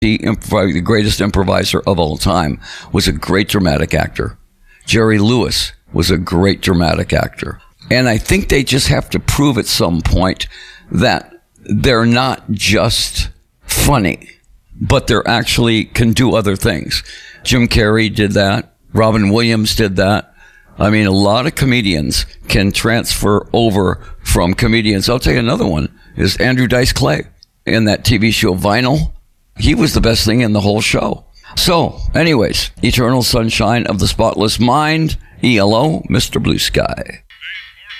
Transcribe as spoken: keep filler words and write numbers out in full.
the, improv- the greatest improviser of all time, was a great dramatic actor. Jerry Lewis was a great dramatic actor. And I think they just have to prove at some point that they're not just funny, but they're actually can do other things. Jim Carrey did that. Robin Williams did that. I mean, a lot of comedians can transfer over from comedians. I'll tell you another one is Andrew Dice Clay in that T V show Vinyl. He was the best thing in the whole show. So, anyways, Eternal Sunshine of the Spotless Mind, E L O, Mister Blue Sky.